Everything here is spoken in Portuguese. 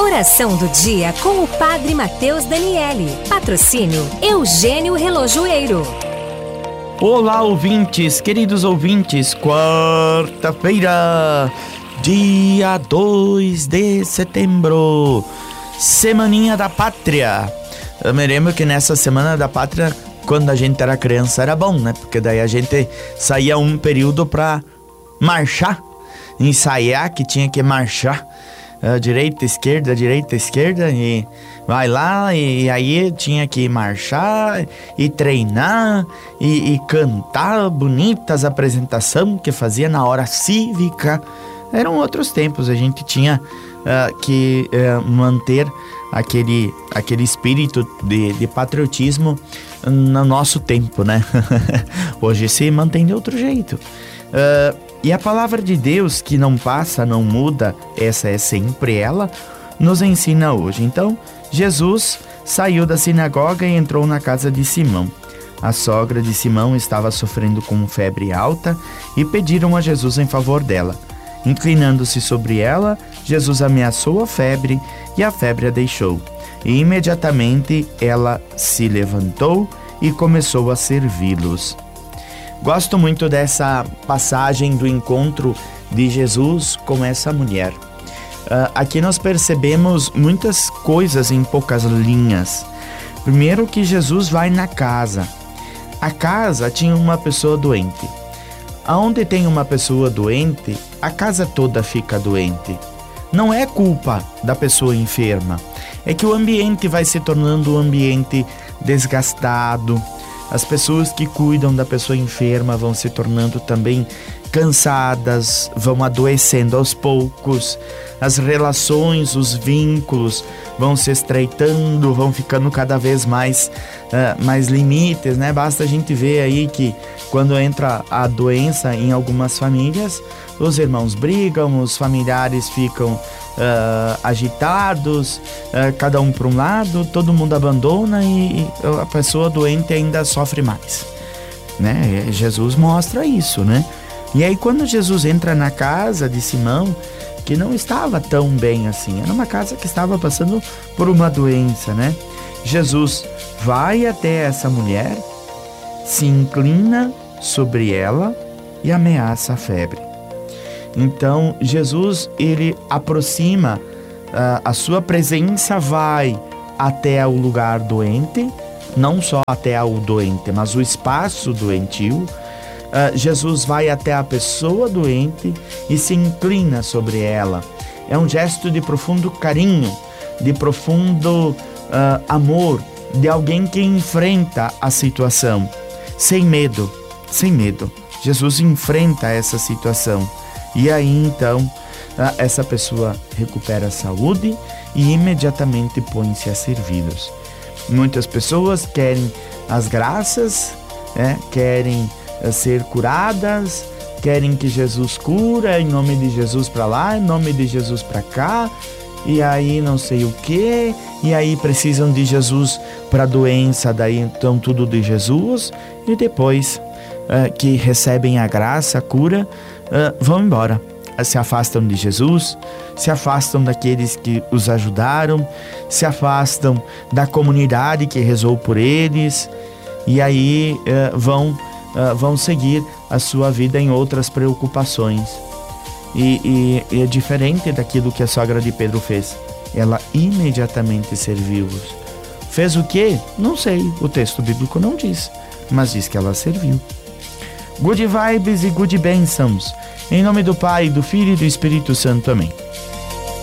Oração do dia com o Padre Matheus Daniele. Patrocínio Eugênio Relojoeiro. Olá, ouvintes, queridos ouvintes. Quarta-feira, dia 2 de setembro, Semaninha da Pátria. Eu me lembro que nessa Semana da Pátria, quando a gente era criança, era bom, né? Porque daí a gente saía um período pra marchar, ensaiar, que tinha que marchar. Direita, esquerda, e vai lá, e aí tinha que marchar e treinar e cantar bonitas apresentações que fazia na hora cívica. Eram outros tempos, a gente tinha que manter aquele espírito de patriotismo no nosso tempo, né? Hoje se mantém de outro jeito. E a palavra de Deus, que não passa, não muda, essa é sempre ela, nos ensina hoje. Então, Jesus saiu da sinagoga e entrou na casa de Simão. A sogra de Simão estava sofrendo com febre alta e pediram a Jesus em favor dela. Inclinando-se sobre ela, Jesus ameaçou a febre e a febre a deixou. E imediatamente ela se levantou e começou a servi-los. Gosto muito dessa passagem do encontro de Jesus com essa mulher. Aqui nós percebemos muitas coisas em poucas linhas. Primeiro, que Jesus vai na casa. A casa tinha uma pessoa doente. Aonde tem uma pessoa doente, a casa toda fica doente. Não é culpa da pessoa enferma. É que o ambiente vai se tornando um ambiente desgastado. As pessoas que cuidam da pessoa enferma vão se tornando também cansadas, vão adoecendo aos poucos. As relações, os vínculos vão se estreitando, vão ficando cada vez mais limites, né? Basta a gente ver aí que quando entra a doença em algumas famílias, os irmãos brigam, os familiares ficam agitados, cada um para um lado, todo mundo abandona e a pessoa doente ainda sofre mais, né? Jesus mostra isso, né? E aí quando Jesus entra na casa de Simão, que não estava tão bem assim, era uma casa que estava passando por uma doença, né? Jesus vai até essa mulher, se inclina sobre ela e ameaça a febre. Então Jesus, ele aproxima, a sua presença vai até o lugar doente, não só até o doente, mas o espaço doentio. Jesus vai até a pessoa doente e se inclina sobre ela. É um gesto de profundo carinho, de profundo amor, de alguém que enfrenta a situação sem medo, sem medo. Jesus enfrenta essa situação. E aí então essa pessoa recupera a saúde e imediatamente põe-se a servi-los. Muitas pessoas querem as graças, querem ser curadas, querem que Jesus cura, em nome de Jesus para lá, em nome de Jesus para cá, e aí não sei o que, e aí precisam de Jesus para a doença, daí então tudo de Jesus, e depois que recebem a graça, a cura, vão embora, se afastam de Jesus, se afastam daqueles que os ajudaram, se afastam da comunidade que rezou por eles, e aí vão seguir a sua vida em outras preocupações. E é diferente daquilo que a sogra de Pedro fez. Ela imediatamente serviu-os. Fez o quê? Não sei, o texto bíblico não diz, mas diz que ela serviu. Good vibes e good bênçãos. Em nome do Pai, do Filho e do Espírito Santo. Amém.